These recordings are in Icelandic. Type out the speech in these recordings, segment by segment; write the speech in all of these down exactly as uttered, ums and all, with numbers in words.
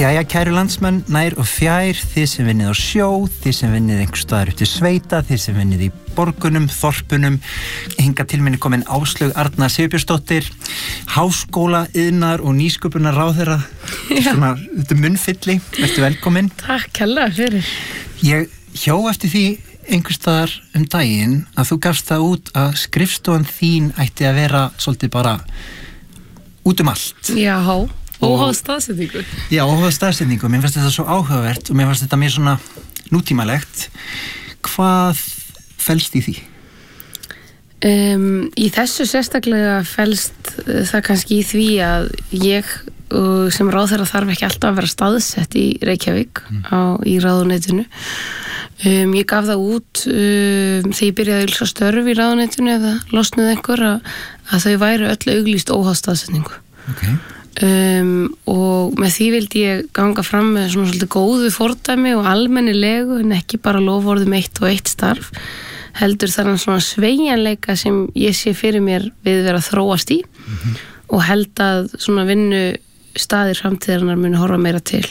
Jæja, kæru landsmenn, nær og fjær, þið sem vinnið á sjó, þið sem vinnið einhvers staðar upp til sveita, þið sem vinnið í borgunum, þorpunum, hinga til minni komin Áslaug Arna Sigurbjörnsdóttir, háskóla, iðnar og nýsköpunar ráðherra, svona, þetta munnfylli, vertu velkomin. Takk hella fyrir. Ég hjó eftir því einhvers staðar um daginn að þú gafst það út að skrifstofan þín ætti að vera svolítið bara út um allt. Já, óháð staðsetningu. Já, óháð staðsetningu. Mér fannst þetta svo áhugavert og mér fannst þetta mér svona nútímalegt. Hvað felst í því? Um, í þessu sérstaklega felst uh, það kannski í því að ég uh, sem ráðherra þarf ekki alltaf að vera staðsett í Reykjavík mm. á, í ráðuneytinu. Um, ég gaf það út um, þegar ég byrjaði að auglýsa störf í ráðuneytinu eða losnuð einhver að, að þau væru öll auglýst óháð staðsetningu. Okay. Um, og með því vildi ég ganga fram með svona svolítið góðu fordæmi og almennilegu en ekki bara loforðum eitt og eitt starf heldur þannig svona sveigjanleika sem ég sé fyrir mér við vera að þróast í mm-hmm. og held að svona vinnu staðir framtíðarinnar muni horfa meira til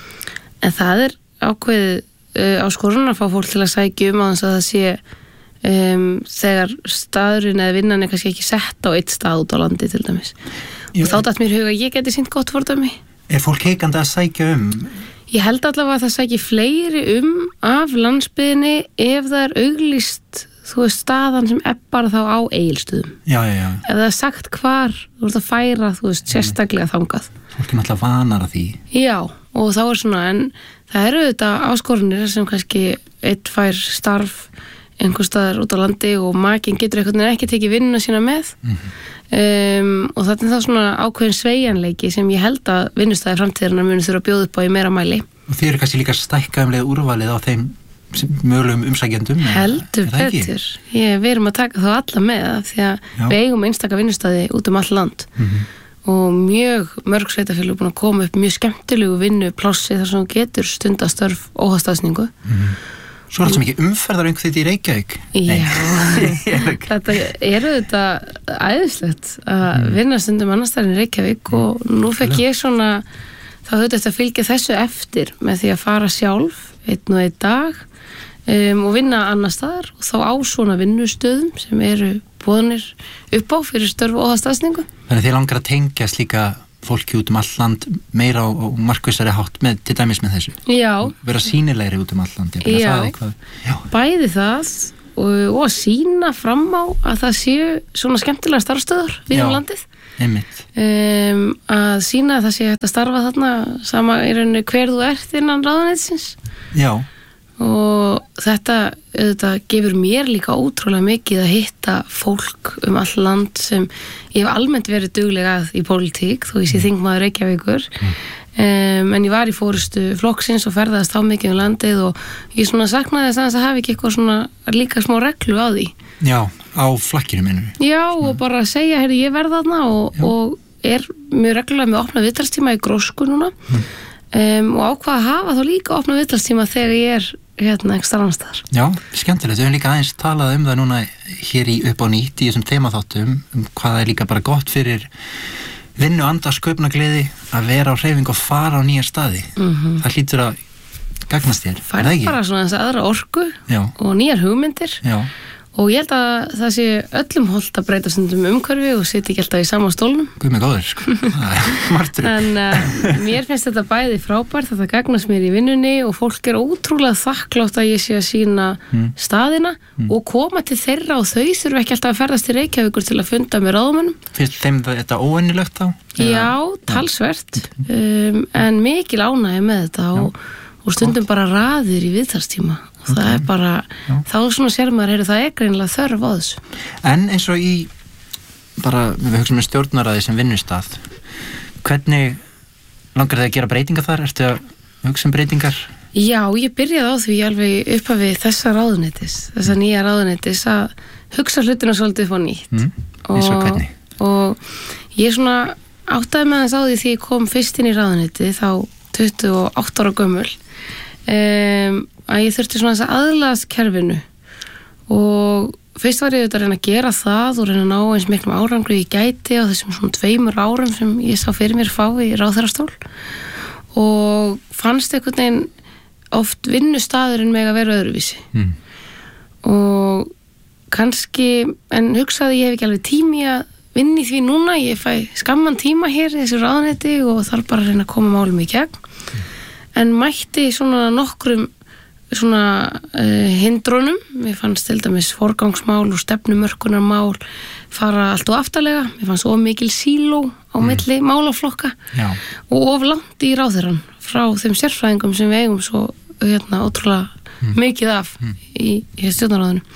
en það er ákveðið uh, áskorun að fá fólk til að sækja um á þess að það sé um, þegar staðurinn eða vinnan er kannski ekki sett á eitt stað út á landi til dæmis og þá datt mér huga að ég geti sýnt gott fordæmi. Er fólk heikandi að sækja um? Ég held allavega að það sæki fleiri um af landsbyðinni ef það er auglýst, þú veist, staðan sem er bara þá á Egilsstöðum. Já, já, já. Ef það er sagt hvar, þú veist að færa, þú veist, sérstaklega þangað. Fólk er náttúrulega vanar að því. Já, og þá er svona, en það eru þetta áskorunir sem kannski eitt fær starf einhver staðar út á landi og makinn getur einhvern veginn ekki tekið vinnuna sína með. Mm-hmm. Um, og þetta er þá svona ákveðin sveigjanleiki sem ég held að vinnustæði framtíðarinnar muni þurfa að bjóða upp á í meira mæli. Og þið eru kannski líka stækkaðumlega úrvalið á þeim mögulegum umsækjendum? Heldur betur. Ég, við erum að taka þá alla með það því að Já. Við eigum einstaka vinnustæði út um all land mm-hmm. og mjög mörg sveitarfélög búin að koma upp mjög skemmtilegu vinnuplássi þar sem þú getur stundastörf óháð staðsetningu. Mm-hmm. Svo er allt sem ekki umferðar einhver þetta í Reykjavík. Já, þetta er þetta æðislegt að mm. vinna stundum annars staðar en Reykjavík mm. og nú fekk ég svona, þá höfðu þetta að fylgja þessu eftir með því að fara sjálf einn og einn dag um, og vinna annars staðar og þá á svona vinnustöðum sem eru boðnir upp á fyrir störf og staðsetningu. Þannig þið langar að tengjast líka fólki út um all land meira og markvissari hátt með, til dæmis með þessu. Já. Vera sýnilegri út um all land. Já. Það Já. Bæði það og, og að sýna fram á að það séu svona skemmtilega starfstöðar við um landið. Einmitt. Um, að sýna að það sé hægt að starfa þarna sama í rauninu hver þú ert innan ráðuneytisins. Já. Og þetta, þetta gefur mér líka ótrúlega mikið að hitta fólk um all land sem ég hef almennt verið dugleg að í pólitík þó ég sé þingmaður Reykjavíkur mm. um, en ég var í fórustu flokksins og ferðaðist á mikið um landið og ég svona saknaði þess að það hafi ekki eitthvað svona líka smá reglu á því. Já, á flakkinu meinum við. Já, svona. Og bara segja, heyrðu, ég verð þarna og, og er mjög reglulega með opna viðtalstíma í Grósku núna mm. um, og ákvað að hafa þá líka opna viðtalstíma þegar ég er hérna ekki starfanstæðar. Já, skemmtilegt. Við höfum líka aðeins talað um það núna hér í upp á nýtt í þessum temaþáttum um hvað er líka bara gott fyrir vinnu, anda, sköpunargleði að vera á hreyfingu og fara á nýja staði. Mm-hmm. Það hlýtur að gagnast þér. Það er bara svona þess aðra orku Já. Og nýjar hugmyndir. Já. Og ég held að það sé öllum hollt að breyta stundum umhverfi og sitja ekki alltaf í sama stólnum. Guð mig góður, sko. Það er martur. En uh, mér finnst þetta bæði frábært að það gagnast mér í vinnunni og fólk er ótrúlega þakklátt að ég sé að sína mm. staðina mm. og koma til þeirra og þau þurfa ekki alltaf að ferðast til Reykjavíkur til að funda með ráðamönnum. Finnst þeim þetta óvenjulegt þá? Já, talsvert. Um, en mikil ánægja með þetta og, og stundum bara raðir í viðtalstíma. Okay. Það er bara, Já. Þá svona sér maður, heyrðu, það er greinilega þörf á þessu. En eins og í, bara, við hugsaum með stjórnaraði sem vinnustað, hvernig langar þið að gera breytingar þar? Ertu að hugsa um breytingar? Já, ég byrjaði á því alveg upphafi þessa ráðuneytis, þessa nýja ráðuneytis að hugsa hlutina svolítið upp á nýtt. Mm. Eins og hvernig? Og ég svona áttaði með þess á því því ég kom fyrst inn í ráðuneyti, þá tuttugu og átta ára gömul, um, að ég þurfti svona þess að aðlagast kerfinu og fyrst var ég auðvitað að reyna að gera það og reyna að ná eins miklum árangri ég gæti á þessum svona tveimur árum sem ég sá fyrir mér fá í ráðherrastól og fannst einhvern veginn oft vinnustaðurinn meg að vera öðruvísi mm. og kannski, en hugsaði ég hef ekki alveg tími að vinni því núna, ég fæ skamman tíma hér í þessu ráðuneyti og þarf bara að reyna að koma málum í gegn mm. en mætti svona nokkrum svona uh, hindrunum, mér fannst til dæmis forgangsmál og stefnumörkunarmál fara allt og aftarlega, mér fannst of mikil síló á mm. milli málaflokka Já. Og of langt í ráðherran frá þeim sérfræðingum sem við eigum svo hérna ótrúlega mm. mikið af mm. í, í stjórnarráðinu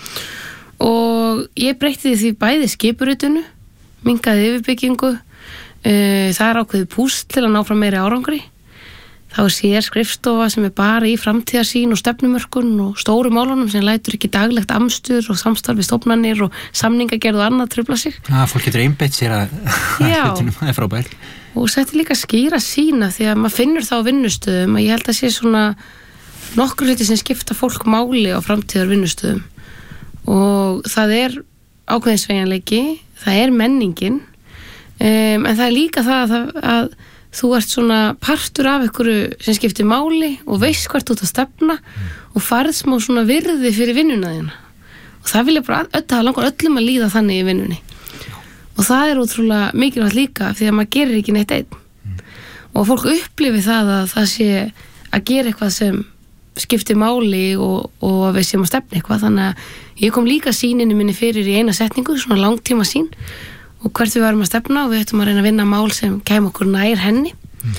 og ég breytti því bæði skipuritinu, minnkaði yfirbyggingu, uh, það er ákveðið púst til að ná fram meiri árangri. Þá sér skrifstofa sem er bara í framtíðarsýn og stefnumörkun og stóru málunum sem lætur ekki daglegt amstur og samstarfi stofnanir og samningagerð og annað trufla sig. Já, fólk getur einbeitt sér að hlutunum, það er frábært. Og setti líka skýra sína því að maður finnur það á vinnustöðum að ég held að sé svona nokkur hluti sem skipta fólk máli á framtíðar vinnustöðum og það er ákveðin sveigjanleiki, það er menningin um, en það er líka það að, að þú ert svona partur af einhverju sem skiptir máli og veist hvert út að stefna mm. og farið smá svona virði fyrir vinnuna þína og það vilja bara öll, það langar öllum að líða þannig í vinnunni Já. Og það er ótrúlega mikilvægt líka því að maður gerir ekki neitt einn mm. og fólk upplifi það að það sé að gera eitthvað sem skiptir máli og, og að við séum að stefna eitthvað þannig að ég kom líka sýninni minni fyrir í eina setningu, svona langtíma sín og hvert við varum að stefna og við ættum að reyna að vinna mál sem kæm okkur nær henni mm.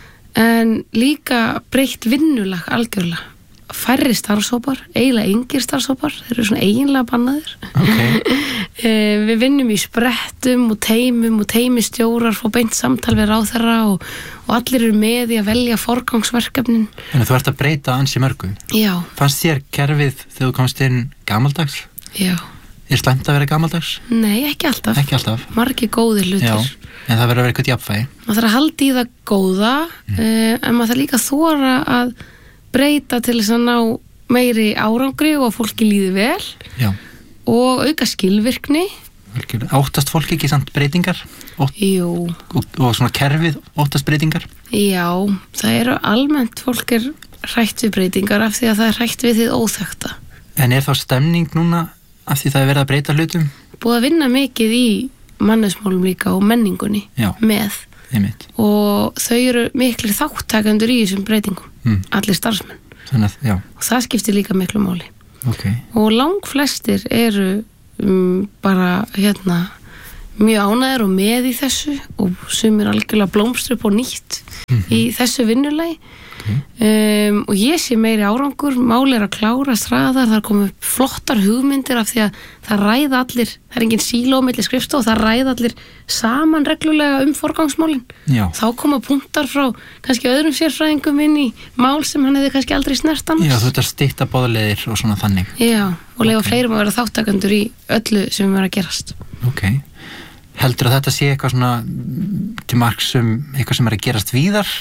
en líka breytt vinnulag algjörlega færri starfshópar, eiginlega yngir starfshópar þeir eru svona eiginlega bannaðir okay. við vinnum í sprettum og teimum og teimistjórar fá beint samtal við ráðherra og, og allir eru með í að velja forgangsverkefnin. Þannig að þú ert að breyta ansi mörgu. Já. Fannst þér kerfið þegar þú komst inn gamaldags? Já. Er slæmt að vera gamaldags? Nei, ekki alltaf. Ekki alltaf. Margir góðir hlutir. Já, en það verður að vera eitthvað jafnvægi. Maður þarf að halda í það góða, mm. uh, en maður þarf líka að þora að breyta til þess að ná meiri árangri og að fólki líði vel. Já. Og auka skilvirkni. Óttast fólk ekki samt breytingar? Ótt, Jú. Og, og svona kerfið óttast breytingar? Já, það eru almennt fólk er hrætt við breytingar af því að það er hrætt við þið óþekkta. En er þá stemning núna af því það er verið að breyta hlutum? Búið að vinna mikið í mannusmálum líka og menningunni Já, með einmitt. Og þau eru miklir þáttakendur í þessum breytingum, mm. allir starfsmenn. Þannig að, já. Og það skiptir líka miklu máli. Okay. Og langflestir eru um, bara hérna mjög ánægðir og með í þessu og sumir algjörlega blómstru upp og nýtt mm-hmm. í þessu vinnulagi. Okay. Um, og ég sé meiri árangur, máli er að klára stræðar, það er komið flottar hugmyndir af því að það ræða allir, það er engin síló milli skrifstof og það ræða allir saman reglulega um forgangsmálin. Já. Þá koma punktar frá kannski öðrum sérfræðingum inn í mál sem hann hefði kannski aldrei snert annars. Já, þú ert að stytta boðleiðir og svona þannig. Já, og leiða okay. fleirum að vera þáttakendur í öllu sem er að gerast. Ok. Heldur að þetta sé eitthvað svona til marks um eitthvað sem er að gerast víðar?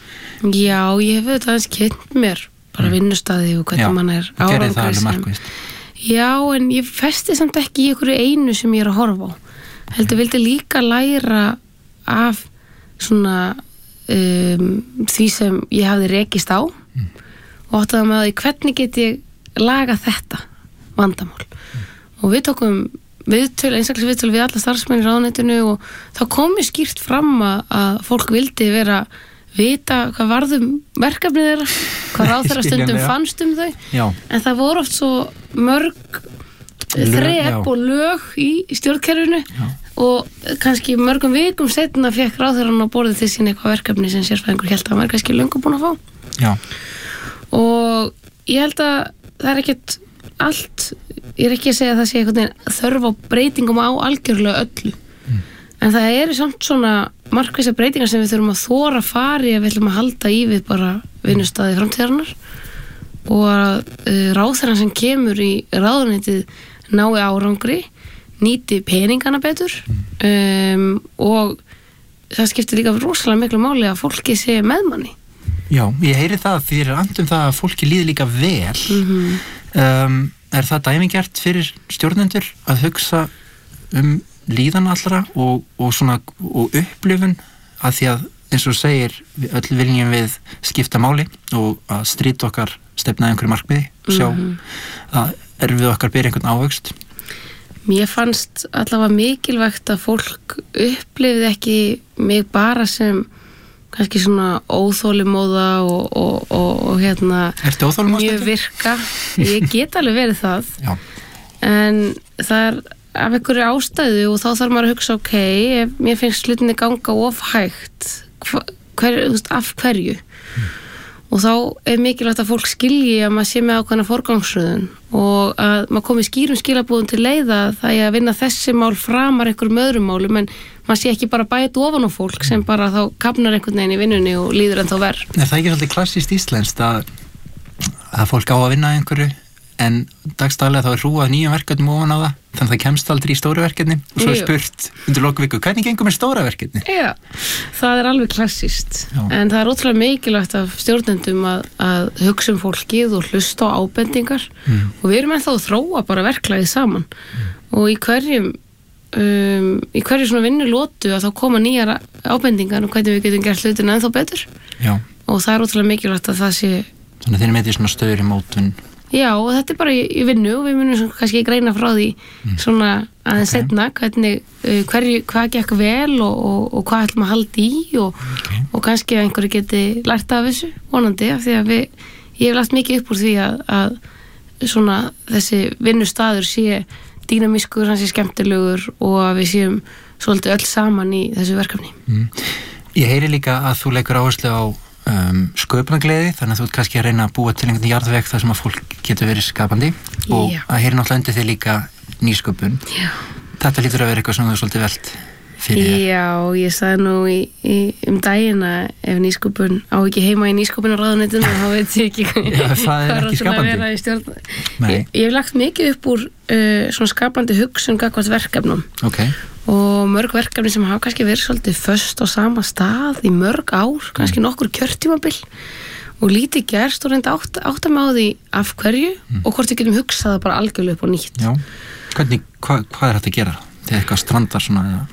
Já, ég hef auðvitað aðeins kynnt mér bara mm. vinnustæði og hvernig Já, mann er árangur sem... Já, en ég festi samt ekki í einhverju einu sem ég er að horfa á. Heldur vildi líka læra af svona um, því sem ég hafði rekist á mm. og áttaði með því hvernig get ég laga þetta vandamál. Mm. Og við tókum viðtöl, einstaklega viðtöl við alla starfsmenn í ráðuneytinu og þá kom mér skýrt fram að, að fólk vildi vera vita hvað varðum verkefnið þeirra, hvað ráðherra stundum fannst um þau, já. En það voru oft svo mörg þrep og lög í stjórnkerfinu já. Og kannski mörgum vikum seinna fekk ráðherran á borðið til sín eitthvað verkefni sem sérfræðingur held að hann var kannski löngu búin að fá já. Og ég held að það er ekkert allt, ég er ekki að segja að það sé eitthvað þörf á breytingum á algjörlega öllu mm. En það eru samt svona markvissa breytingar sem við þurfum að þora að fara í að við ætlum að halda í við bara vinnustæði framtíðarinnar og að uh, ráðherran sem kemur í ráðuneytið nái árangri, nýti peningana betur um, og það skiptir líka rosalega miklu máli að fólki sé meðmanni. Já, ég heyri það því er andum það að fólki líði líka vel. Mm-hmm. um, er það dæmigert fyrir stjórnendur að hugsa um líðan allra og, og svona og upplifun að því að eins og segir, við öll viljum við skipta máli og að strýta okkar stefna einhverju markmiði, sjá mm-hmm. að erfið okkar byrja einhvern ávöxt. Mér fannst allavega mikilvægt að fólk upplifði ekki mig bara sem kannski svona óþolimóða og, og, og, og hérna mjög virka. Ég get alveg verið það. Já. En það er af einhverju ástæðu og þá þarf maður að hugsa ok, ef mér finnst hlutinni ganga of hægt, hver, þú veist, af hverju? Mm. Og þá er mikilvægt að fólk skilji að maður sé með ákveðna forgangsröðun og að maður komi skýrum skilabúðum til leiða það er að vinna þessi mál framar einhverjum öðrum málum, en maður sé ekki bara bæta ofan á fólk sem bara þá kapnar einhvern veginn í vinnunni og líður en þá verð. Er það ekki svolítið klassískt íslenskt að, að fólk á að vinna einhverju en dagstaglega þá er hrúað nýjum verkefnum ofan á það, þannig að það kemst aldrei í stóru verkefni og svo er spurt undir lokaviku, hvernig gengur með stóra verkefni? Já, það er alveg klassískt. Já. En það er ótrúlega mikilvægt af stjórnendum að, að hugsa um fólkið og hlusta á ábendingar mm. og við erum ennþá að þróa bara verklagið saman mm. og í hverjum um, í hverju svona vinnulótu að þá koma nýjar ábendingar og hvernig við getum gert hlutina ennþá betur. Já. Og það er ótrúlega mikilvægt að það sé Þannig að þið með því svona stöður í mótun. Já, og þetta er bara í, í vinnu og við munum kannski greina frá því mm. svona aðeins okay. setna, hvernig, uh, hverju, hvað gekk vel og, og, og hvað ætlum að halda í og, okay. og kannski að einhverju geti lært af þessu, vonandi, af því að við, ég hef lagt mikið upp úr því að, að svona þessi vinnustaður sé dýnamískur, hann sé skemmtilegur og að við séum svolítið öll saman í þessu verkefni. Mm. Ég heyri líka að þú leggur áherslu á Um, sköpunargleði, þannig að þú ert kannski að reyna að búa til einhvern jarðveg þar sem að fólk getur verið skapandi og Já. Að heyri náttúrulega undir þig líka nýsköpun. Já. Þetta lítur að vera eitthvað sem þú er svolítið velt fyrir þér. Já, ég sagði nú í, í, um daginn að ef nýsköpun á ekki heima í nýsköpunarráðuneytinu þá veit ég ekki Já, það er ekki skapandi. Ég, ég hef lagt mikið upp úr uh, svona skapandi hugsun gagnvart verkefnum. Ok. Og mörg verkefni sem hafa kannski verið svolítið föst á sama stað í mörg ár, kannski nokkur kjörtímabil og lítið gerst og reynda átt, átt að með á því af hverju mm. og hvort við getum hugsað það bara algjörlega upp og nýtt. Já, hvernig, hva, hvað er þetta að gera? Þegar eitthvað strandar svona eða?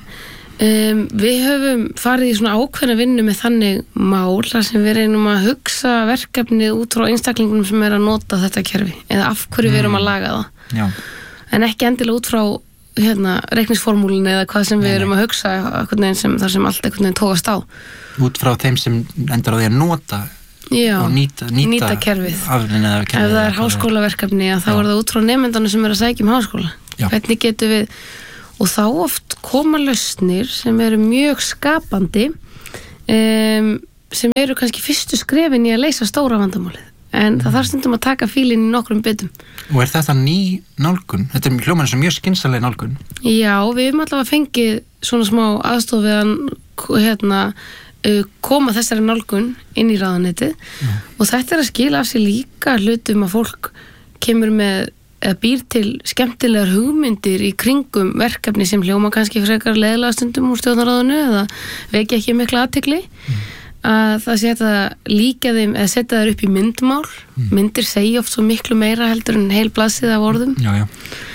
Um, við höfum farið í svona ákveðna vinnu með þannig mál þar sem við reynum að hugsa verkefnið út frá einstaklingunum sem er að nota þetta kerfi eða af hverju mm. við erum að laga það. Já. En ekki endilega út frá hérna, reikningsformúlinu eða hvað sem við nei, erum að hugsa sem, þar sem allt einhvern veginn tókast á. Út frá þeim sem endar á því að nota Já, og nýta, nýta, nýta kerfið. Aflina, ef það er háskólaverkefni þá er það út frá nemendana sem er að sækja um háskóla. Já. Hvernig getum við og þá oft koma lausnir sem eru mjög skapandi um, sem eru kannski fyrstu skrefin í að leysa stóra vandamálið. En það þarf stundum að taka fílinn í nokkrum bitum. Og er þetta ný nálgun? Þetta er hljóman sem mjög skynsaleg nálgun. Já, við hefum allavega fengið svona smá aðstoð við að hérna, koma þessari nálgun inn í ráðuneytið mm. og þetta er að skila af sig líka hlutum að fólk kemur með eða býr til skemmtilegar hugmyndir í kringum verkefni sem hljóma kannski frekar leiðilega stundum úr stjórnarráðinu eða vekja ekki mikla athygli. Mm. Að það setja líka þeim eða setja þær upp í myndmál mm. myndir segja oft svo miklu meira heldur en heil blaðsíða af orðum já, já.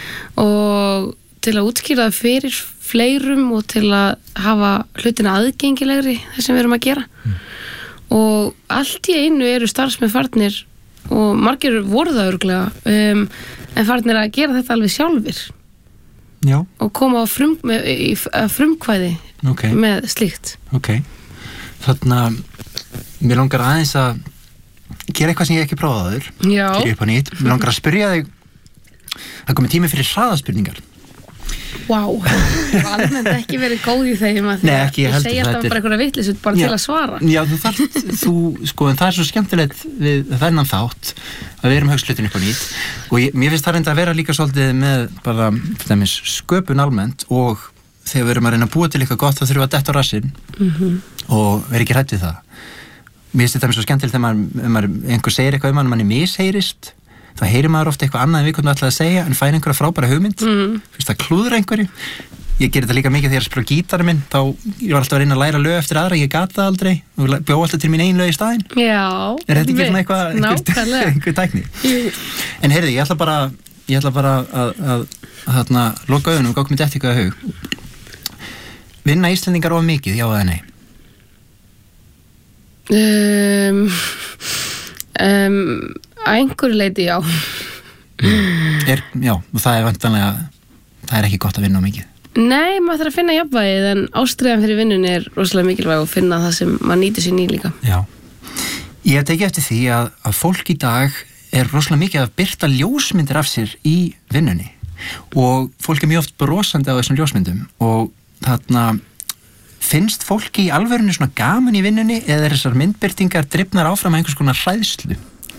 Og til að útskýra það fyrir fleirum og til að hafa hlutina aðgengilegri þess sem við erum að gera mm. og allt í einu eru starfsmenn farnir og margir voru það örglega um, en farnir að gera þetta alveg sjálfir já. Og koma á frum, í, frumkvæði okay. með slíkt ok Þannig að mér langar aðeins að gera eitthvað sem ég ekki prófaði áður. Já. Fyrir upp á nýtt. Mér langar að spyrja þig, það komið tími fyrir hraðaspurningar. Vá, wow. Þú var alveg ekki verið góð í þeim að Nei, ekki, ég segja alltaf bara eitthvað vitleysut bara já, til að svara. Já, þú þarft, þú, sko, en það er svo skemmtilegt við þennan þátt að við erum hugslutinu upp á nýtt og ég, mér finnst það reynda að vera líka svolítið með bara, fyrir dæmis, sköpun almennt og þegar við erum að reyna að búa til eitthvað gott þá þurfum við að detta á rassinn mm-hmm. og vera ekki hrædd við það. Mér finnst þetta mér svo skemmtilegt þegar maður, maður einhver segir eitthvað um hann og manni misheyrist þá heyrir maður ofta eitthvað annað en við hvernig ætlaði að segja en fær einhverja frábæra hugmynd mm. fyrst það klúður einhverju. Ég gerir þetta líka mikið þegar ég spila gítarinn minn þá ég var alltaf að reyna að læra lög eftir aðra, ég gat það aldrei og bjó alltaf til mín ein lög í staðinn. Já. Er þetta ekki svona eitthvað einhver, einhver tækni? En heyrðu, ég ætla bara ég ætla bara að, að, að þarna loka augunum og gá komið eftir eitthvað hug. Vinna Íslendingar of mikið, já eða nei? Um, um, að einhverju leiti, já. Er, já, og það er vantanlega, það er ekki gott að vinna á mikið. Nei, maður þarf að finna jafnvægið, en ástríðan fyrir vinnunni er rosalega mikilvæg og finna það sem maður nýtir sér ný líka. Já. Ég hef tekið eftir því að, að fólk í dag er rosalega mikið að birta ljósmyndir af sér í vinnunni og fólk er mjög oft brosandi á þessum ljósmyndum og þarna finnst fólki í alvörunni svona gaman í vinnunni eða er þessar myndbirtingar drifnar áfram að einhvers konar hræðslu?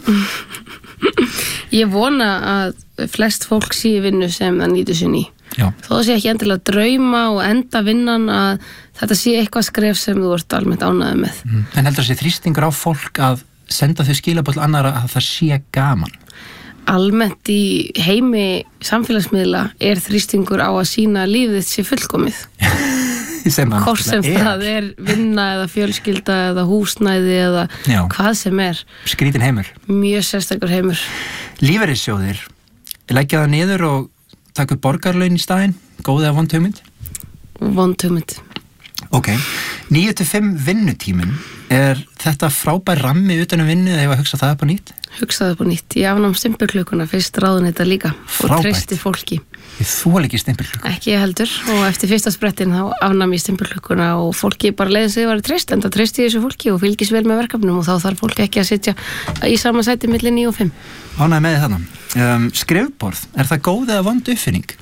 Ég vona að flest fólk sé í vinnu sem það nýtur sér ný. Já. Þó það sé ekki endilega að drauma og enda vinnan að þetta sé eitthvað skref sem þú ert almennt ánægður með. Mm. En heldur þessi þrýstingur á fólk að senda þau skilaboð til annarra að það sé gaman? Almennt í heimi samfélagsmiðla er þrýstingur á að sína lífið þitt sé fullkomið. Hvort sem það er vinna eða fjölskylda eða húsnæði eða Já. Hvað sem er. Skrítin heimur. Mjög sérstakur heimur. Lífeyrissjóðir, leggja það niður og taka upp borgarlaun í staðinn, góð eða vond hugmynd? Vond hugmynd. Ok, níu til fimm vinnutíminn, er þetta frábær rammi utan um vinnu eða hefur að hugsa það upp á nýtt? Hugsaði upp á nýtt. Ég afnám stimpilklukuna fyrst ráðun þetta líka. Frábært. Og treysti fólki. Ég þoli ekki stimpilklukuna. Ekki ég heldur og eftir fyrsta sprettin þá afnám ég stimpilklukuna og fólki bara leiðin sig var treyst en það treysti þessu fólki og fylgis vel með verkefnum og þá þarf fólki ekki að sitja í sama sæti milli níu og fimm. Ánægði með þarna. Um, skrifborð, er það góð eða vond uppfinning?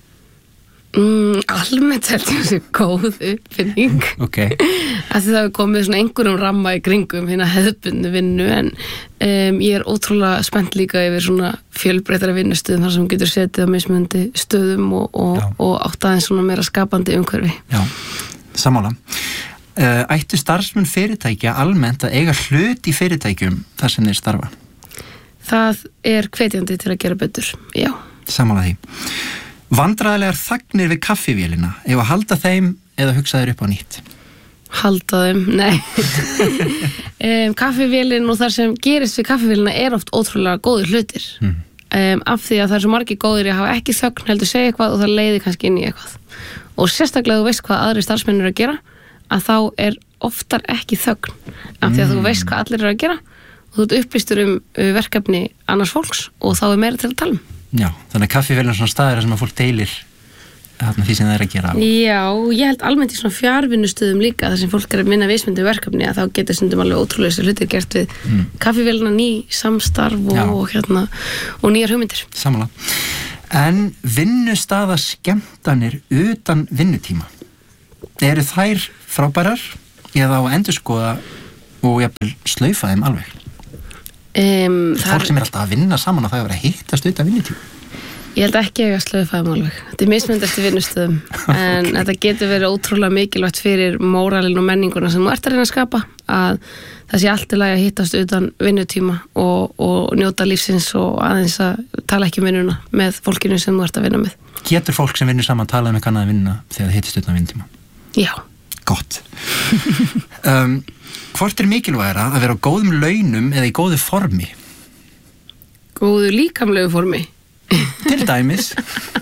Mm, almennt held ég þessi góð uppfinning. Ok. Að það hefur komið svona einhverjum ramma í kringum hérna hefðbundnu vinnu en um, ég er ótrúlega spennt líka yfir svona fjölbreyttari vinnustöðum þar sem getur setið á mismunandi stöðum og, og, og átt aðeins svona meira skapandi umhverfi. Já, sammála. Uh, ættu starfsmenn fyrirtækja almennt að eiga hlut í fyrirtækjum þar sem þeir starfa? Það er hvetjandi til að gera betur, já. Sammála því. Vandræðilegar þagnir við kaffivélina, ef að halda þeim eða hugsa þeir upp á nýtt? Halda þeim, nei. um, kaffivélin og þar sem gerist við kaffivélina er oft ótrúlega góðir hlutir. Mm. Um, af því að það er svo margir góðir að hafa ekki þögn heldur segja eitthvað og það leiði kannski inn í eitthvað. Og sérstaklega þú veist hvað aðri starfsmenn eru að gera, að þá er oftar ekki þögn. Af því að mm. þú veist hvað allir eru að gera og þú ert upplýstur um verkefni annars fólks og þá er meira til að tala um. Já, þannig að kaffivélina er svona staðir sem að fólk deilir þarna því sem það er að gera. Já, ég held almennt í svona fjárvinnustöðum líka þar sem fólk er að vinna vismyndu verkefni að þá getur stundum alveg ótrúlega þessi hlutir gert við mm. kaffivélina, ný samstarf og, og, hérna, og nýjar hugmyndir. Sammála. En vinnustaða skemmtanir utan vinnutíma, eru þær frábærar eða á að endurskoða og jafnvel slaufa þeim alveg? Um, fólk sem er alltaf að vinna saman og það er að vera að hittast utan vinnutíma. Ég held ekki að slaufa þeim alveg. Þetta er mismunandi eftir vinnustöðum en okay. Þetta getur verið ótrúlega mikilvægt fyrir móralin og menninguna sem þú ert að reyna að skapa að það sé allt í lagi að hittast utan vinnutíma og, og njóta lífsins og aðeins að tala ekki um vinnuna með fólkinu sem þú ert að vinna með. Getur fólk sem vinnur saman talað með kannað að vinna þegar það hittist utan vinnutíma? Já. Gott. um, hvort er mikilvægara að vera á góðum launum eða í góðu formi? Góðu líkamlegu formi. Til dæmis.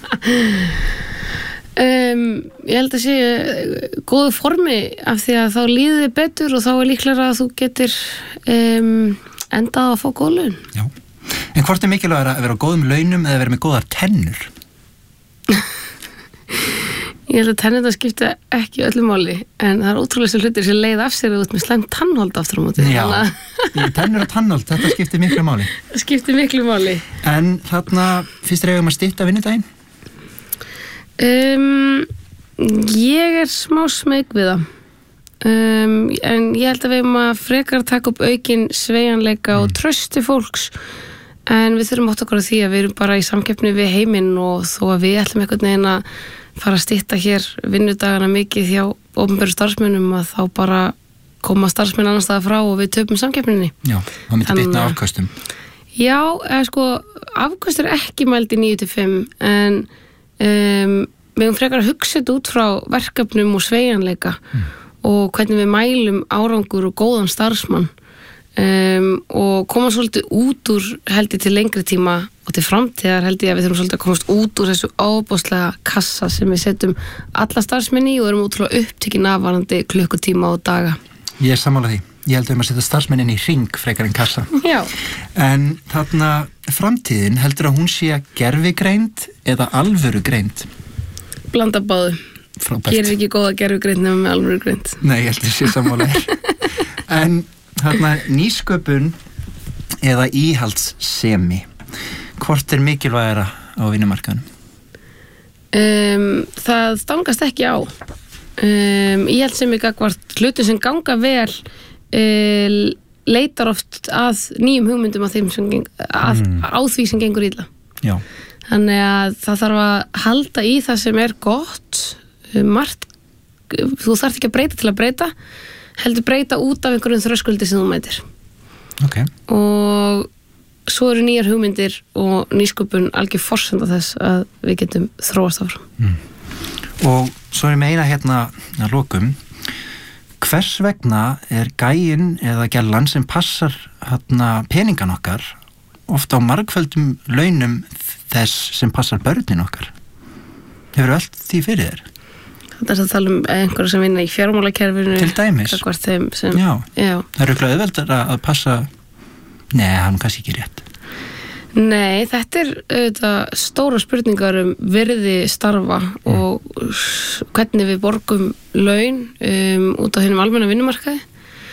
um, ég held að sé góðu formi af því að þá líður þið betur og þá er líklega að þú getur um, endað að fá góð laun. Já. En hvort er mikilvægara að vera á góðum launum eða vera með góðar tennur? Ég held að tennurnar skipta ekki öllu máli en það er ótrúlega sem hlutir sem leið af sér út með slæmt tannhold aftur á móti. Já, tennur og tannhold, þetta skiptir miklu máli. Það skiptir miklu máli. En þarna, fyrst er ég um að stytta vinnudaginn? Um, ég er smá smeyk við það. Um, en ég held að við erum að frekar taka upp aukin sveigjanleika mm. og trausti fólks en við þurfum átt okkur á því að við erum bara í samkeppni við heiminn og þó að við ætlum einhvern veginn að fara að stytta hér vinnudagana mikið hjá opinberu starfsmönnum að þá bara koma starfsmenn annars staðar frá og við töpum samkeppninni. Já, það myndi bitna afköstum. Já, eða sko afköstur er ekki mældi níu til fimm en um, við höfum frekar að hugsa þetta út frá verkefnum og sveigjanleika mm. og hvernig við mælum árangur og góðan starfsmann um, og koma svolítið út úr held ég til lengri tíma og til framtíðar held ég að við þurfum svolítið að komast út úr þessu ábóðslega kassa sem við setjum alla starfsmenn í og erum útrúlega upptekinn af varandi klukkutíma og daga. Ég er sammála því. ég held að við að setja starfsmennin í hring frekar en kassa. Já. En þarna framtíðin, heldur að hún sé gervigreind eða alvörugreind? Blanda báðu. Frábært. Gerir ekki góða gervigreind nema með alvörugreind. Nei, ég held að sé sammálaðir. En þarna nýsköpun eða íhaldssemi, hvort er mikilvægara á vinnumarkaðnum? Um, það stangast ekki á. Um, íhaldssemi gagnvart hlutum sem ganga vel uh, leitar oft að nýjum hugmyndum að þeim sem geng, að, mm. á því sem gengur illa. Já. Þannig að það þarf að halda í það sem er gott, margt, þú þarf ekki að breyta til að breyta, heldur breyta út af einhverjum þröskuldi sem þú mætir. Ok. Og svo eru nýjar hugmyndir og nýsköpun algjör forsenda þess að við getum þróast áfram. Mm. Og svo er með eina hérna að lokum. Hvers vegna er gæinn eða gælan sem passar hérna peningan okkar ofta á margföldum launum þess sem passar börnin okkar? Hefur allt því fyrir þér? Það er að tala um einhverju sem vinna í fjármálakerfinu. Til dæmis? Þeim sem, já. já. Það eru eitthvað auðveldar að passa. Nei, hann kannski ekki rétt. Nei, þetta er auðvitað stóra spurningar um virði starfa mm. og hvernig við borgum laun um, út á hinum almenna vinnumarkaði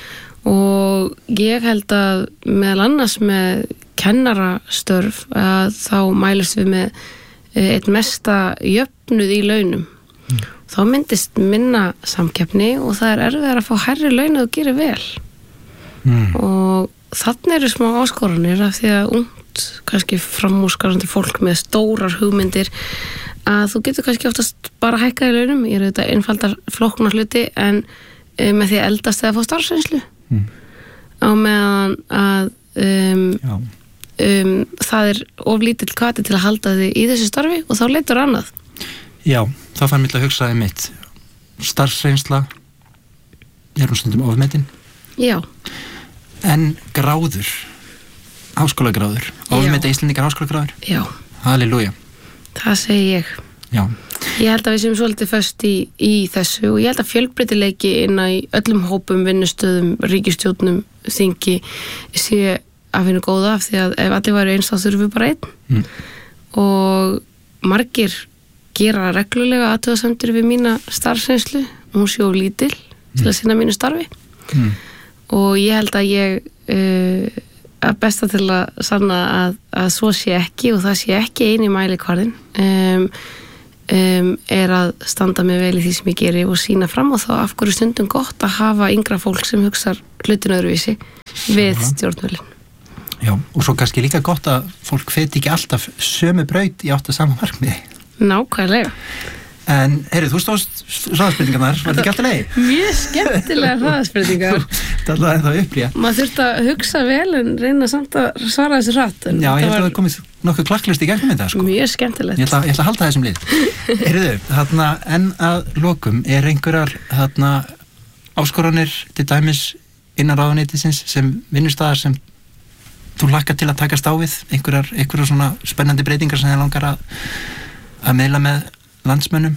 og ég held að meðal annars með kennarastörf að þá mælist við með eitt mesta jöfnuð í launum. Mm. Þá myndist minna samkeppni og það er erfiðar að fá hærri laun og þú gerir vel. Mm. Og þannig eru smá áskoranir af því að ungt, kannski framúrskarandi fólk með stórar hugmyndir að þú getur kannski oftast bara hækkað í launum. Ég er auðvitað einfaldar flóknar hluti en um, með því að eldast eða fá starfsreynslu. Mm. Á meðan að um, um, það er of lítill hvati til að halda þig í þessu starfi og þá leitur annað. Já, það fann mér til að hugsaði mitt. Starfsreynsla, er hún stundum ofmetin? Já. En gráður, háskólagráður, ofmeta Íslendingar háskólagráður? Já. Halleluja. Það segi ég. Já. Ég held að við séum svolítið föst í, í þessu og ég held að fjölbreytileiki inn í öllum hópum, vinnustöðum, ríkisstjórnum, þingi sé að finna góða af því að ef allir væru eins þá þurfum við bara einn. Mm. Og margir gera reglulega athugasemdir við mína starfsreynslu, hún sé of lítil mm. til að sinna mínu starfi. Mm. Og ég held að ég uh, að besta til að sanna að, að svo sé ekki og það sé ekki eini mælikvarðin um, um, er að standa mig vel í því sem ég geri og sína fram og þá af hverju stundum gott að hafa yngra fólk sem hugsar hlutinu öðruvísi við stjórnvölin. Já, og svo kannski líka gott að fólk feti ekki alltaf sömu braut í átt að sama markmiði. Nákvæmlega. En, heyrðu, þú stóðst hraðaspurningarnar, var þetta ekki alltaf leið? Mjög skemmtilega hraðaspurningar. Það er alltaf ennþá upplýja. Maður þurft að hugsa vel en reyna samt að svara þessu hratt. Já, ég held var... að það komið nokkuð klakklust í gegnum þetta, sko. Mjög skemmtilegt. Ég ætla, ég ætla að halda þessum lið. Heyrðu, þarna, en að lokum, er einhverjar, þarna, áskoranir til dæmis innan ráðuneytisins sem vinnustæðar sem þú hlakkar til að takast á við, einhverjar, einhverjar svona spennandi breytingar sem þið langar að, að miðla með landsmönnum?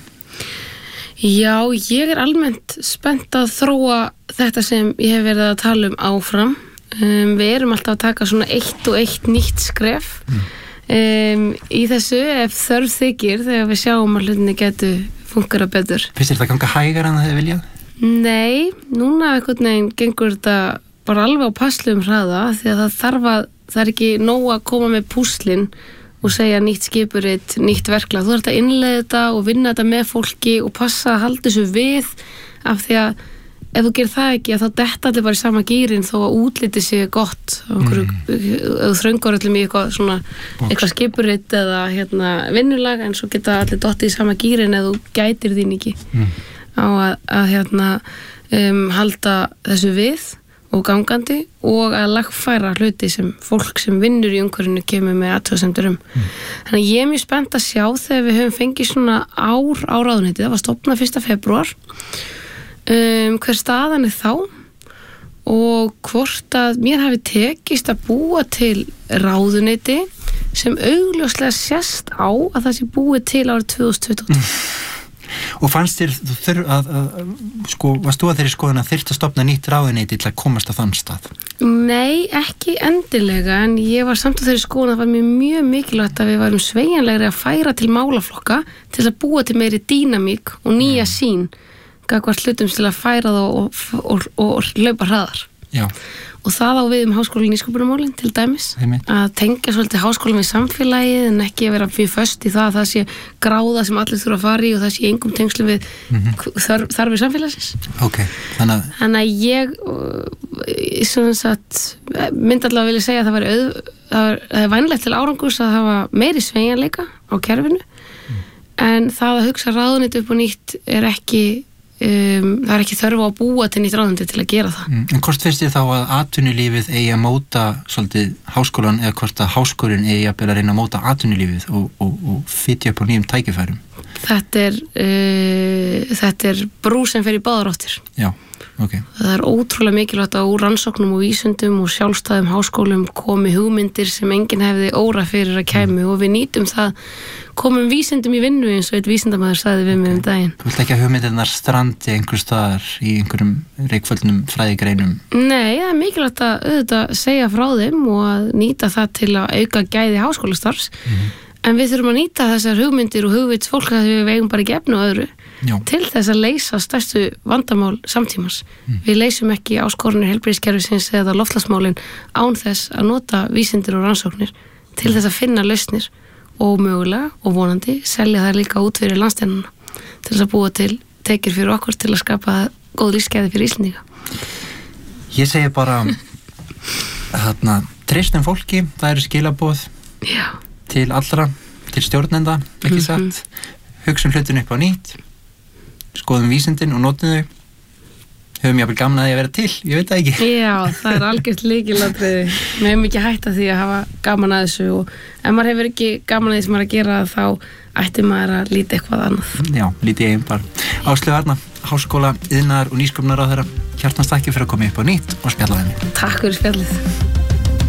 Já, ég er almennt spennt að þróa þetta sem ég hef verið að tala um áfram. Um, við erum alltaf að taka svona eitt og eitt nýtt skref mm. um, í þessu ef þörf þykir þegar við sjáum að hlutinni getur fungera betur. Finnst þér þetta ganga hægar en það hefur viljað? Nei, núna einhvern veginn gengur þetta bara alveg á passlegum hraða því að það þarf að, það er ekki nóg að koma með púslin og segja nýtt skipuritt, nýtt verklag. Þú ert að innleiða þetta og vinna þetta með fólki og passa að halda þessu við af því að ef þú gerir það ekki að þá detta allir bara í sama gýrin þó að útliti sé gott mm. ef þú þröngar allir með eitthvað svona Box. eitthvað skipuritt eða hérna, vinnulag en svo geta allir dottið í sama gýrin ef þú gætir þín ekki mm. á að, að hérna, um, halda þessu við og gangandi og að lagfæra hluti sem fólk sem vinnur í umhverfinu kemur með athugasemdir um. Mm. Þannig að ég er mjög spennt að sjá þegar við höfum fengið svona ár á ráðuneytið, það var stofnað fyrsta febrúar, um, hver staðan er þá og hvort að mér hafi tekist að búa til ráðuneyti sem augljóslega sést á að það sé búið til árið tvö þúsund tuttugu og tvö. Og fannst þér þú þurf að, að, að sko, varst þú að þeirri skoðun að þyrfti að stofna nýtt ráðuneyti til að komast á þann stað? Nei, ekki endilega, en ég var samt á þeirri skoðun að það var mjög, mjög mikilvægt að við varum sveigjanlegri að færa til málaflokka til að búa til meiri dýnamík og nýja mm. sín gagnvart hlutum til að færa það og, og, og, og hlaupa hraðar. Já. Og það á við um háskólann nýsköpunarmálin til dæmis, Heimitt. Að tengja svolítið háskólan við samfélagið en ekki að vera fyrir föst í það að það sé gráða sem allir þurfa að fara í og það sé engum tengslum við mm-hmm. þar, þarfir samfélagsins. Ok, þannig að... Þannig að ég svona sagt, myndi allavega vilja segja að það var, auð, það var það er vænlegt til árangurs að hafa meiri sveigjanleika á kerfinu mm. en það að hugsa ráðuneyti upp og nýtt er ekki Um, það er ekki þörf á að búa til nýtt ráðuneyti til að gera það. Mm. En hvort finnst þér þá að atvinnulífið eigi að móta svolítið háskólan eða hvort að háskólinn eigi að byrja að reyna að móta atvinnulífið og, og, og fytja upp á nýjum tækifærum? Þetta er, uh, þetta er brú sem fer í báðar áttir. Já, ok. Það er ótrúlega mikilvægt að úr rannsóknum og vísundum og sjálfstæðum háskólum komi hugmyndir sem enginn hefði óra fyrir að kæmi mm. og við nýtum það komum vísindum í vinnu eins og eitt vísindamaður sagði við mig um daginn. Þú vilt ekki að hugmyndirnar strandi einhver staðar í einhverjum reikföldnum fræðigreinum? Nei, það er mikilvægt að auðvitað segja frá þeim og að nýta það til að auka gæði háskólastarfs mm-hmm. en við þurfum að nýta þessar hugmyndir og hugvits fólk að við vegum bara ekki efni og öðru Já. Til þess að leysa stærstu vandamál samtímans. Mm. Við leysum ekki áskorunir heilbrigðiskerfisins eða loftslagsmálin án þess að nota vísindir og rannsóknir til þess að finna lausnir og mögulega og vonandi selja það líka út fyrir landsteinana til þess að búa til tekjur fyrir okkur til að skapa góð lífsgæði fyrir Íslendinga. Ég segi bara þarna, treystum fólki, það eru skilaboð Já. Til allra, til stjórnenda, ekki mm-hmm. satt, hugsum hlutinu upp á nýtt, skoðum vísindin og notum þau, höfum jáfnvel gaman að því að vera til, ég veit það ekki. Já, það er algjört lykilatriði. Við höfum ekki hætt að því að hafa gaman að þessu og ef maður hefur ekki gaman að því sem maður að gera þá ætti maður að líti eitthvað annað. Já, líti ég einn bara. Áslaug Arna, Háskóla, iðnaðar og nýsköpunarráðherra, hjartans þakki fyrir að koma upp á nýtt og spjalla við mig. Takk fyrir spjallið.